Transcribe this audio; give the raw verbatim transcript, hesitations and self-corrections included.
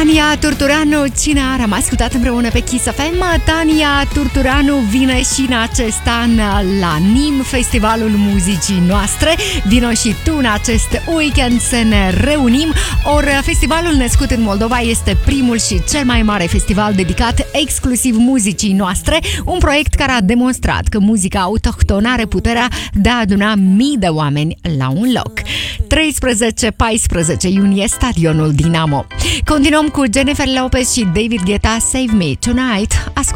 Tania Turturanu, cine a rămas ascultat împreună pe Kiss F M? Tania Turturanu vine și în acest an la Nim, festivalul muzicii noastre. Vino și tu în acest weekend să ne reunim. Or, festivalul născut în Moldova este primul și cel mai mare festival dedicat exclusiv muzicii noastre, un proiect care a demonstrat că muzica autohtonă are puterea de a aduna mii de oameni la un loc. treisprezece paisprezece iunie, stadionul Dinamo. Continuăm cu Jennifer Lopez și David Guetta, Save Me Tonight. Ascult